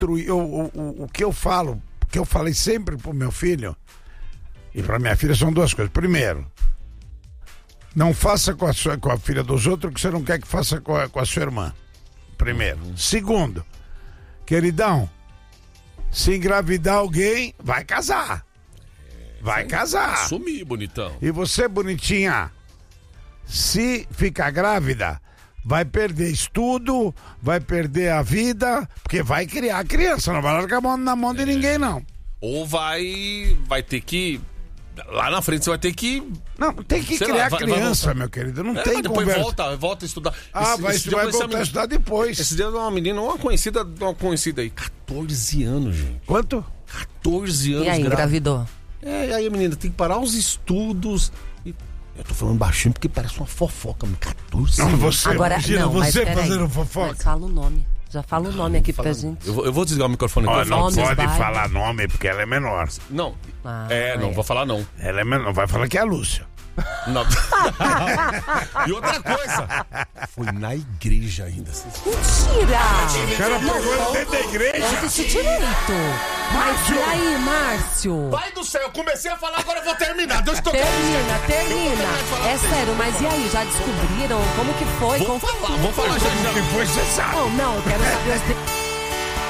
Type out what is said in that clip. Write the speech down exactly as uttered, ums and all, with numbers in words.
destruir. O, o, o que eu falo, o que eu falei sempre pro meu filho e pra minha filha são duas coisas. Primeiro, não faça com a, sua, com a filha dos outros o que você não quer que faça com a, com a sua irmã. Primeiro. Uhum. Segundo, queridão, se engravidar alguém, vai casar. Vai casar. Assumir, bonitão. E você, bonitinha, se ficar grávida, vai perder estudo, vai perder a vida, porque vai criar a criança, não vai largar a mão na mão de é. ninguém, não. Ou vai, vai ter que... Lá na frente você vai ter que... Não, tem que criar lá, vai, criança, vai meu querido. Não é, tem depois conversa. volta, volta a estudar. Ah, esse, vai, esse vai voltar a estudar depois. Esse dia uma menina, uma conhecida, uma conhecida aí, catorze anos, gente. Quanto? catorze anos. E aí, engravidou? É, e aí, menina, tem que parar os estudos. E eu tô falando baixinho porque parece uma fofoca, catorze anos. Não, você, Agora, imagina não, você mas fazendo aí, fofoca. Mas fala o nome. Já fala o nome aqui pra gente. Eu vou, eu vou desligar o microfone aqui. Oh, não Nomes, pode vai. falar nome porque ela é menor. Não, Ah, é, não é. vou falar não. Ela é menor, vai falar que é a Lúcia. Não. E outra coisa, foi na igreja ainda. Mentira! O cara pegou ele dentro da igreja. Conta esse direito. Mas e aí, Márcio? Pai do céu, eu comecei a falar, agora eu vou terminar. Deus tô... Termina, termina. É sério, mas e aí, já descobriram como que foi? Vou como falar, vou falar já. Como que foi, você sabe. Não, não, eu quero saber os detalhes.